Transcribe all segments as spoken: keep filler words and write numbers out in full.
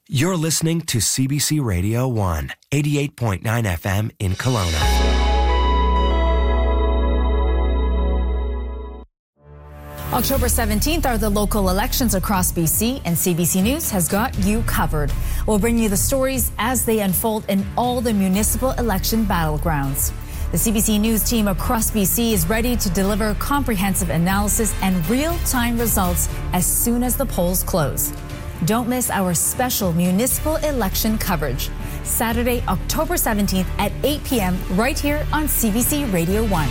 You're listening to C B C Radio one, eighty-eight point nine F M in Kelowna. October seventeenth are the local elections across B C, and C B C News has got you covered. We'll bring you the stories as they unfold in all the municipal election battlegrounds. The C B C News team across B C is ready to deliver comprehensive analysis and real-time results as soon as the polls close. Don't miss our special municipal election coverage, Saturday, October seventeenth at eight p.m. right here on C B C Radio one.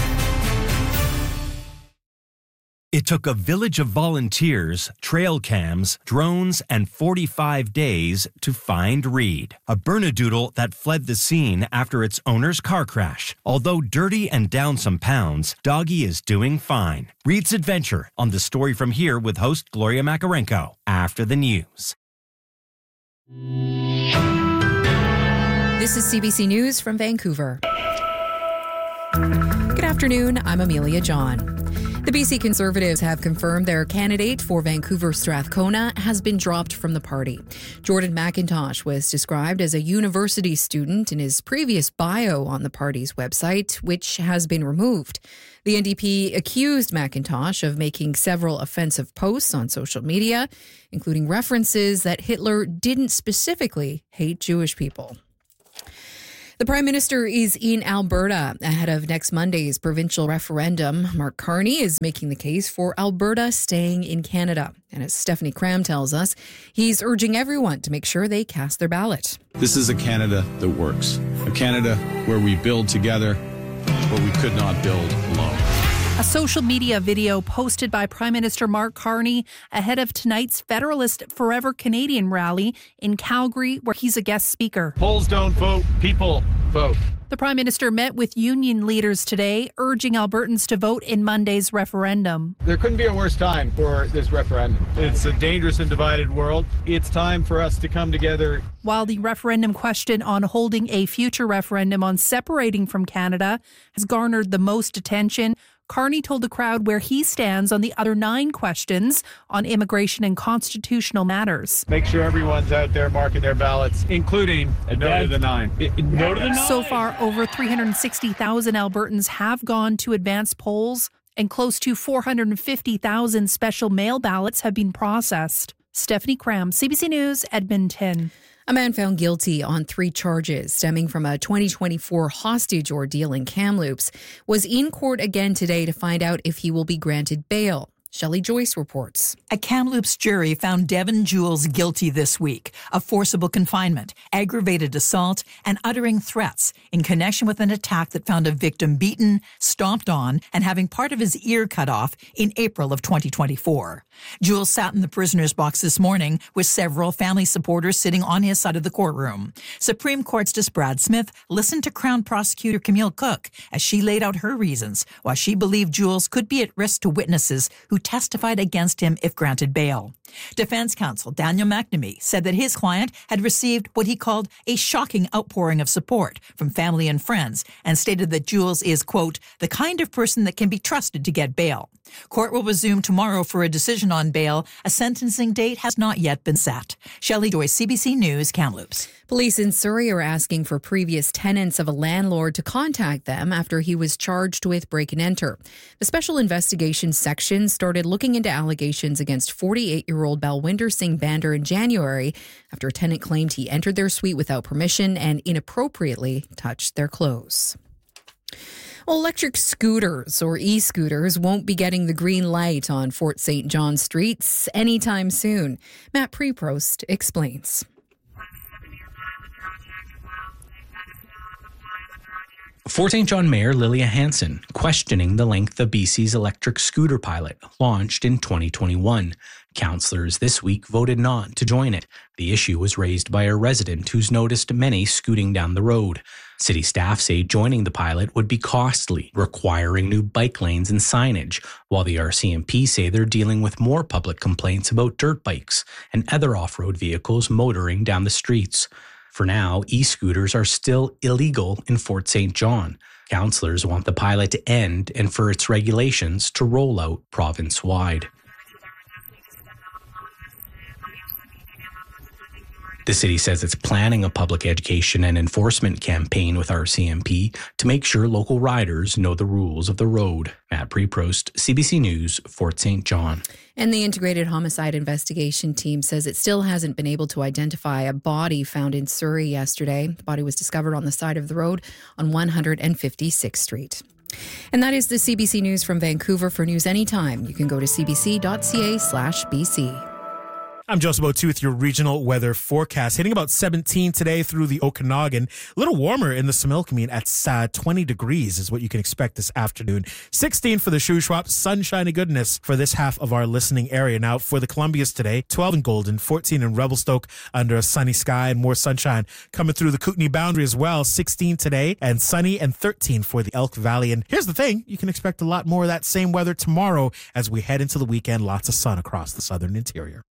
It took a village of volunteers, trail cams, drones, and forty-five days to find Reed, a Bernedoodle that fled the scene after its owner's car crash. Although dirty and down some pounds, Doggy is doing fine. Reed's adventure on The Story From Here with host Gloria Makarenko after the news. This is C B C News from Vancouver. Good afternoon, I'm Amelia John. The B C Conservatives have confirmed their candidate for Vancouver Strathcona has been dropped from the party. Jordan McIntosh was described as a university student in his previous bio on the party's website, which has been removed. The N D P accused McIntosh of making several offensive posts on social media, including references that Hitler didn't specifically hate Jewish people. The Prime Minister is in Alberta ahead of next Monday's provincial referendum. Mark Carney is making the case for Alberta staying in Canada. And as Stephanie Cram tells us, he's urging everyone to make sure they cast their ballot. This is a Canada that works, a Canada where we build together what we could not build alone. A social media video posted by Prime Minister Mark Carney ahead of tonight's Federalist Forever Canadian rally in Calgary, where he's a guest speaker. Polls don't vote, people vote. The Prime Minister met with union leaders today, urging Albertans to vote in Monday's referendum. There couldn't be a worse time for this referendum. It's a dangerous and divided world. It's time for us to come together. While the referendum question on holding a future referendum on separating from Canada has garnered the most attention, Carney told the crowd where he stands on the other nine questions on immigration and constitutional matters. Make sure everyone's out there marking their ballots, including a no to the nine. No to the nine. So far, over three hundred sixty thousand Albertans have gone to advance polls, and close to four hundred fifty thousand special mail ballots have been processed. Stephanie Cram, C B C News, Edmonton. A man found guilty on three charges stemming from a twenty twenty-four hostage ordeal in Kamloops was in court again today to find out if he will be granted bail. Shelley Joyce reports. A Kamloops jury found Devin Jules guilty this week of forcible confinement, aggravated assault, and uttering threats in connection with an attack that found a victim beaten, stomped on, and having part of his ear cut off in April of twenty twenty-four. Jules sat in the prisoner's box this morning with several family supporters sitting on his side of the courtroom. Supreme Court Justice Brad Smith listened to Crown Prosecutor Camille Cook as she laid out her reasons why she believed Jules could be at risk to witnesses who testified against him if granted bail. Defense counsel Daniel McNamee said that his client had received what he called a shocking outpouring of support from family and friends and stated that Jules is, quote, the kind of person that can be trusted to get bail. Court will resume tomorrow for a decision on bail. A sentencing date has not yet been set. Shelley Joyce, C B C News, Kamloops. Police in Surrey are asking for previous tenants of a landlord to contact them after he was charged with break and enter. The Special Investigations Section started looking into allegations against forty-eight-year-old Balwinder Singh Bander in January after a tenant claimed he entered their suite without permission and inappropriately touched their clothes. Well, electric scooters or e-scooters won't be getting the green light on Fort Saint John streets anytime soon. Matt Preprost explains. Fort Saint John Mayor Lilia Hanson questioning the length of B C's electric scooter pilot launched in twenty twenty-one. Councillors this week voted not to join it. The issue was raised by a resident who's noticed many scooting down the road. City staff say joining the pilot would be costly, requiring new bike lanes and signage, while the R C M P say they're dealing with more public complaints about dirt bikes and other off-road vehicles motoring down the streets. For now, e-scooters are still illegal in Fort Saint John. Councillors want the pilot to end and for its regulations to roll out province-wide. The city says it's planning a public education and enforcement campaign with R C M P to make sure local riders know the rules of the road. Matt Preprost, C B C News, Fort Saint John. And the Integrated Homicide Investigation Team says it still hasn't been able to identify a body found in Surrey yesterday. The body was discovered on the side of the road on one hundred fifty-sixth Street. And that is the C B C News from Vancouver. For news anytime, you can go to cbc.ca slash BC. I'm Joseph Botu with your regional weather forecast. Hitting about seventeen today through the Okanagan. A little warmer in the Similkameen at uh, twenty degrees is what you can expect this afternoon. sixteen for the Shuswap. Sunshiny goodness for this half of our listening area. Now for the Columbias today, twelve in Golden, fourteen in Revelstoke under a sunny sky and more sunshine coming through the Kootenay boundary as well. sixteen today and sunny, and thirteen for the Elk Valley. And here's the thing, you can expect a lot more of that same weather tomorrow as we head into the weekend. Lots of sun across the southern interior.